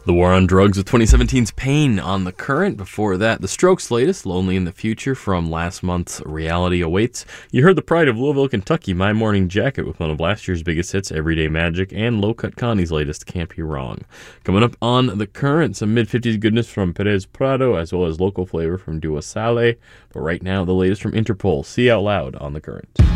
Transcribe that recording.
The War on Drugs with 2017's Pain on The Current. Before that, The Strokes' latest, Lonely in the Future, from last month's Reality Awaits. You heard the pride of Louisville, Kentucky, My Morning Jacket, with one of last year's biggest hits, Everyday Magic, and Low Cut Connie's latest, Can't Be Wrong. Coming up on The Current, some mid-50s goodness from Perez Prado, as well as local flavor from Dua Sale. But right now, the latest from Interpol, See Out Loud on The Current.